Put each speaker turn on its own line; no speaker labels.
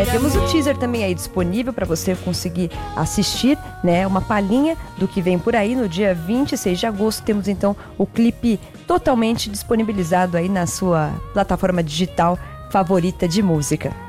temos o teaser também aí disponível para você conseguir assistir, né? Uma palhinha do que vem por aí. No dia 26 de agosto temos então o clipe totalmente disponibilizado aí na sua plataforma digital favorita de música.